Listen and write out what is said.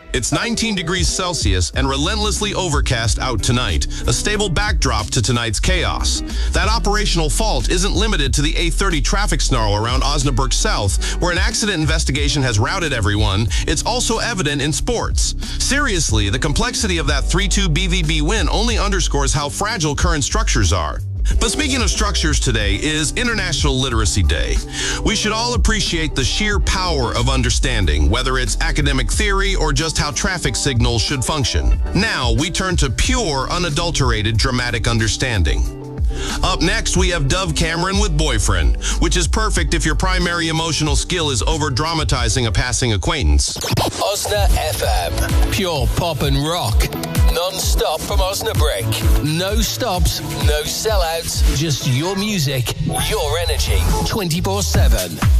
It's 19 degrees Celsius and relentlessly overcast out tonight, a stable backdrop to tonight's chaos. That operational fault isn't limited to the A30 traffic snarl around Osnabrück South, where an accident investigation has routed everyone. It's also evident in sports. Seriously, the complexity of that 3-2 BVB win only underscores how fragile current structures are. But speaking of structures, today is International Literacy Day. We should all appreciate the sheer power of understanding, whether it's academic theory or just how traffic signals should function. Now, we turn to pure, unadulterated dramatic understanding. Up next, we have Dove Cameron with Boyfriend, which is perfect if your primary emotional skill is over-dramatizing a passing acquaintance. Osna FM. Pure pop and rock. Non-stop from Osnabrück. No stops, no sellouts, just your music, your energy, 24/7.